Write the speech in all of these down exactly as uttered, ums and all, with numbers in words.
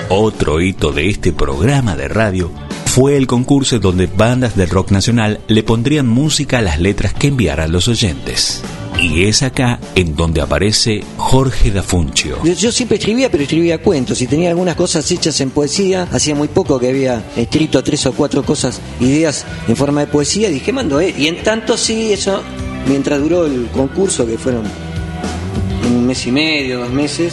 Otro hito de este programa de radio fue el concurso donde bandas del rock nacional le pondrían música a las letras que enviaran los oyentes. Y es acá en donde aparece Jorge D'Afuncio. Yo, yo siempre escribía, pero escribía cuentos y tenía algunas cosas hechas en poesía. Hacía muy poco que había escrito tres o cuatro cosas, ideas en forma de poesía. Dije, mando, eh. Y en tanto sí, eso, mientras duró el concurso, que fueron un mes y medio, dos meses.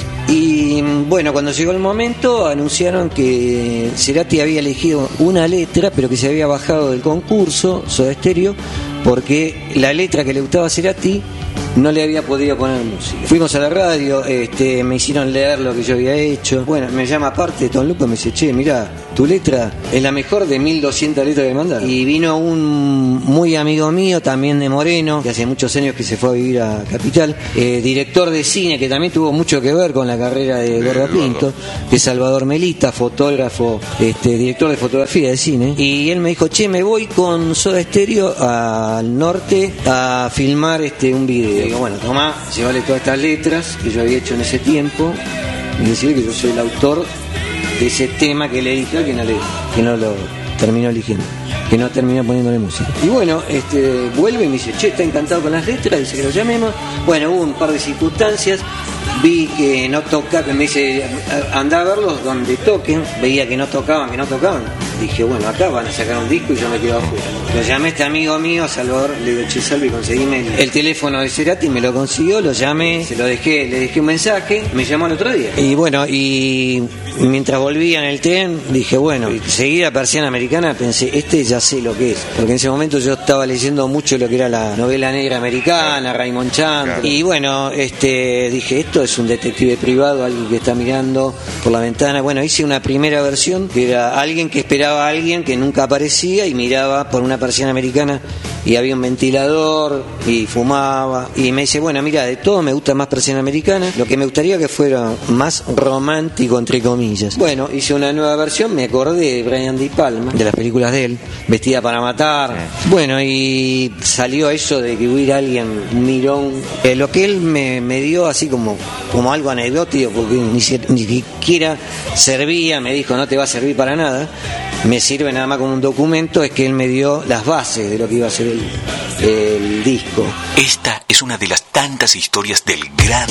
Y bueno, cuando llegó el momento, anunciaron que Cerati había elegido una letra, pero que se había bajado del concurso, Soda Stereo, porque la letra que le gustaba a Cerati no le había podido poner música. Fuimos a la radio, este, me hicieron leer lo que yo había hecho. Bueno, me llama aparte Tom Lupo y me dice, che, mirá, tu letra es la mejor de mil doscientas letras que mandaron. Y vino un muy amigo mío, también de Moreno, que hace muchos años que se fue a vivir a Capital, eh, director de cine, que también tuvo mucho que ver con la carrera de Gorda Pinto, que es Salvador Melita, fotógrafo, este, director de fotografía de cine. Y él me dijo, che, me voy con Soda Stereo al norte a filmar este un video. Y digo, bueno, tomá, llévale todas estas letras que yo había hecho en ese tiempo y decirle que yo soy el autor de ese tema que le dije que no, le, que no lo terminó eligiendo, que no terminó poniéndole música. Y bueno, este, vuelve y me dice, che, está encantado con las letras, dice que lo llamemos. Bueno, hubo un par de circunstancias, vi que no tocaban, me dice, andá a verlos donde toquen, veía que no tocaban, que no tocaban. Dije, bueno, acá van a sacar un disco y yo me quedo afuera. Lo llamé a este amigo mío, Salvador, le digo, che, Salvi, conseguime el, el teléfono de Cerati, me lo consiguió, lo llamé, se lo dejé, le dejé un mensaje, me llamó el otro día. Y bueno, y mientras volvía en el tren, dije, bueno, seguí la Persiana Americana, pensé, este ya sé lo que es, porque en ese momento yo estaba leyendo mucho lo que era la novela negra americana, Raymond Chandler, claro. Y bueno, este, dije, esto es un detective privado, alguien que está mirando por la ventana. Bueno, hice una primera versión, que era alguien que esperaba a alguien que nunca aparecía y miraba por una persiana americana y había un ventilador y fumaba, y me dice, bueno, mira, de todo me gusta más persiana americana, lo que me gustaría que fuera más romántico, entre comillas. Bueno, hice una nueva versión, me acordé de Brian De Palma, de las películas de él, Vestida para matar. Sí. Bueno, y salió eso de que hubiera alguien, un mirón, eh, lo que él me, me dio así como, como algo anecdótico, porque ni, ni siquiera servía, me dijo, no te va a servir para nada, me sirve nada más como un documento, es que él me dio las bases de lo que iba a ser el, el disco. Esta es una de las tantas historias del gran